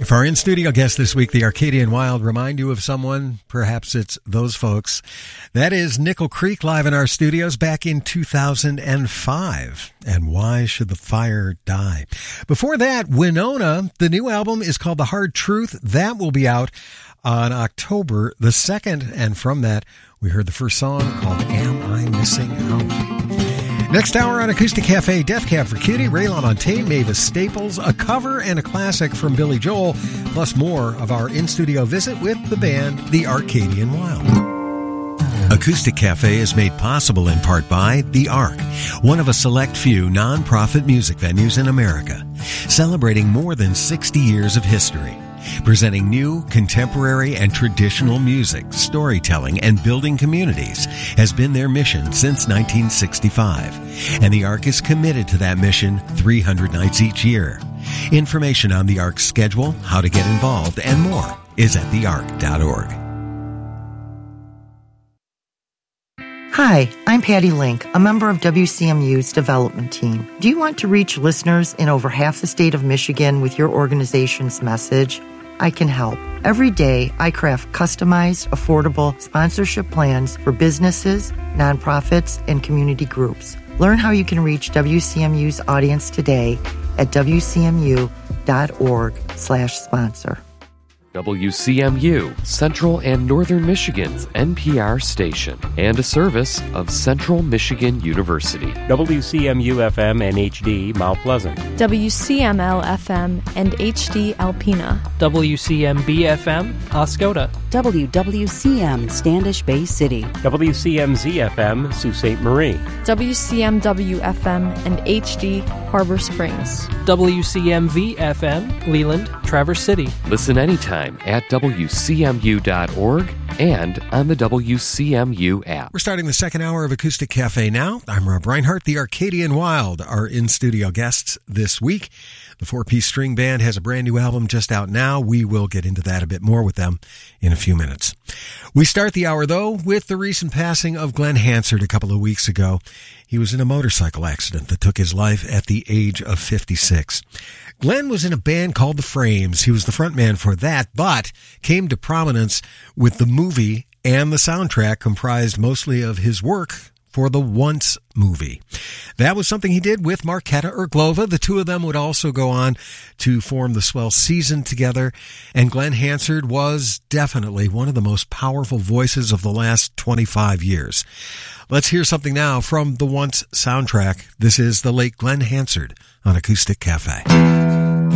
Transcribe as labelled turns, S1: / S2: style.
S1: If our in-studio guest this week, the Arcadian Wild, remind you of someone, perhaps it's those folks. That is Nickel Creek live in our studios back in 2005. And Why Should the Fire Die? Before that, Winona, the new album is called The Hard Truth. That will be out on October the 2nd. And from that, we heard the first song called Am I Missing Out? Next hour on Acoustic Cafe, Death Cab for Cutie, Ray LaMontagne, Mavis Staples, a cover and a classic from Billy Joel, plus more of our in-studio visit with the band, the Arcadian Wild. Acoustic Cafe is made possible in part by The Ark, one of a select few non-profit music venues in America, celebrating more than 60 years of history. Presenting new, contemporary, and traditional music, storytelling, and building communities has been their mission since 1965. And the Ark is committed to that mission 300 nights each year. Information on the Ark's schedule, how to get involved, and more is at theark.org.
S2: Hi, I'm Patty Link, a member of WCMU's development team. Do you want to reach listeners in over half the state of Michigan with your organization's message? I can help. Every day, I craft customized, affordable sponsorship plans for businesses, nonprofits, and community groups. Learn how you can reach WCMU's audience today at wcmu.org/sponsor.
S3: WCMU, Central and Northern Michigan's NPR station, and a service of Central Michigan University.
S4: WCMU-FM and HD, Mount Pleasant.
S5: WCML-FM and HD, Alpena.
S6: WCMB-FM, Oscoda.
S7: WWCM, Standish Bay City.
S4: WCMZ-FM, Sault Ste. Marie.
S5: WCMW-FM and HD, Harbor Springs.
S6: WCMV-FM, Leland, Traverse City.
S3: Listen anytime at WCMU.org and on the WCMU app.
S1: We're starting the second hour of Acoustic Cafe now. I'm Rob Reinhardt. The Arcadian Wild are in-studio guests this week. The four-piece string band has a brand new album just out now. We will get into that a bit more with them in a few minutes. We start the hour, though, with the recent passing of Glen Hansard a couple of weeks ago. He was in a motorcycle accident that took his life at the age of 56. Glen was in a band called The Frames. He was the frontman for that, but came to prominence with the movie, and the soundtrack comprised mostly of his work for the Once movie. That was something he did with Marketa Irglova. The two of them would also go on to form the Swell Season together, and Glen Hansard was definitely one of the most powerful voices of the last 25 years. Let's hear something now from the Once soundtrack. This is the late Glen Hansard on Acoustic Cafe.